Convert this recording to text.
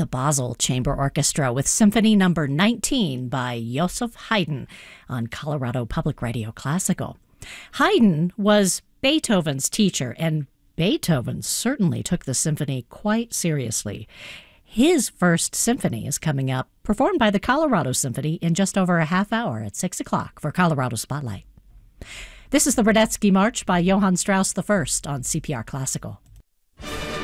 the Basel Chamber Orchestra with Symphony Number 19 by Joseph Haydn on Colorado Public Radio Classical. Haydn was Beethoven's teacher, and Beethoven certainly took the symphony quite seriously. His first symphony is coming up, performed by the Colorado Symphony in just over a half hour at 6 o'clock for Colorado Spotlight. This is the Radetzky March by Johann Strauss I on CPR Classical.